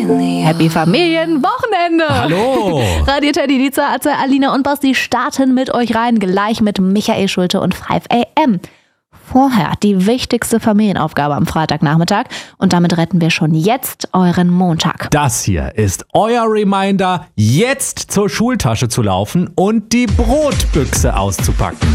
Happy Familienwochenende! Hallo! Radio Teddy, die Atze, Alina und Basti starten mit euch rein, gleich mit Michael Schulte und 5 AM. Vorher die wichtigste Familienaufgabe am Freitagnachmittag und damit retten wir schon jetzt euren Montag. Das hier ist euer Reminder, jetzt zur Schultasche zu laufen und die Brotbüchse auszupacken.